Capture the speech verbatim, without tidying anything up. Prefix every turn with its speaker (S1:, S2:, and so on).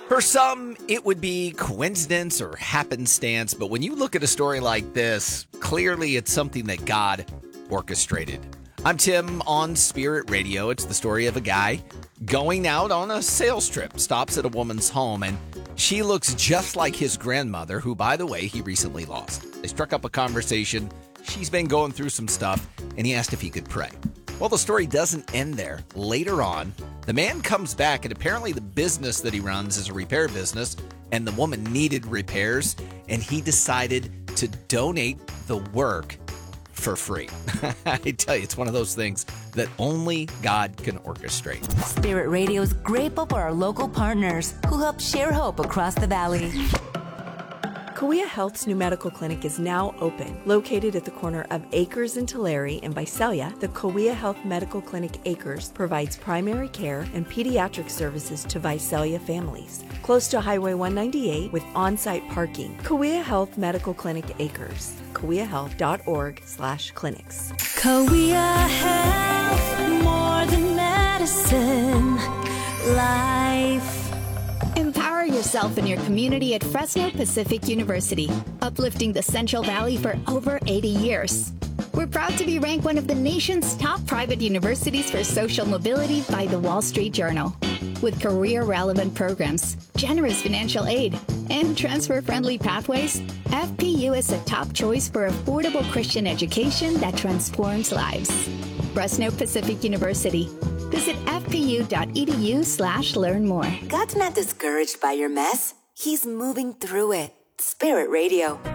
S1: For some, it would be coincidence or happenstance, but when you look at a story like this, clearly it's something that God orchestrated. I'm Tim on Spirit Radio. It's the story of a guy going out on a sales trip, stops at a woman's home, and she looks just like his grandmother, who, by the way, he recently lost. They struck up a conversation. She's been going through some stuff, and he asked if he could pray. Well, the story doesn't end there. Later on, the man comes back, and apparently the business that he runs is a repair business, and the woman needed repairs, and he decided to donate the work for free. I tell you, it's one of those things that only God can orchestrate.
S2: Spirit Radio is grateful for our local partners who help share hope across the valley.
S3: Kauai Health's new medical clinic is now open. Located at the corner of Acres and Tulare in Visalia, the Kauai Health Medical Clinic Acres provides primary care and pediatric services to Visalia families. Close to Highway one ninety-eight with on-site parking. Kauai Health Medical Clinic Acres. kauai health dot org slash clinics.
S4: Kauai Health, more than medicine, life.
S5: Empower yourself and your community at Fresno Pacific University, uplifting the Central Valley for over eighty years. We're proud to be ranked one of the nation's top private universities for social mobility by the Wall Street Journal. With career-relevant programs, generous financial aid, and transfer-friendly pathways, F P U is a top choice for affordable Christian education that transforms lives. Fresno Pacific University. Visit fpu.edu slash learn more.
S2: God's not discouraged by your mess. He's moving through it. Spirit Radio.